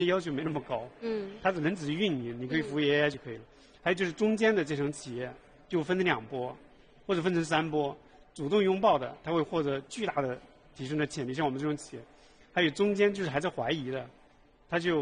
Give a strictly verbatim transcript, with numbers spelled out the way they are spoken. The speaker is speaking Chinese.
要求没那么高， 嗯， 它只能只是运营，你可以服务 A I 就可以了。还有就是中间的这层企业就分成两波，或者分成三波，主动拥抱的，它会获得巨大的提升的潜力，像我们这种企业；还有中间就是还在怀疑的，它就